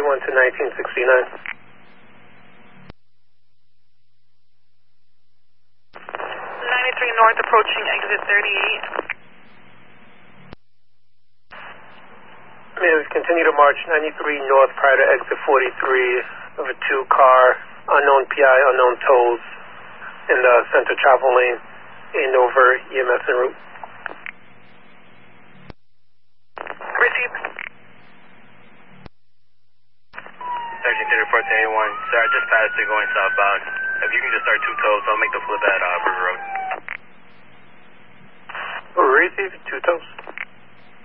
31 to 1969. 93 north approaching exit 38. May continue to march 93 north prior to exit 43 of a 2-car, unknown PI, unknown tolls in the center travel lane and over EMS en route. Receive. Sergeant 34 to A1. Sir, I just passed it going southbound. If you can just start 2 toes, I'll make the flip at River Road. Receive 2 toes.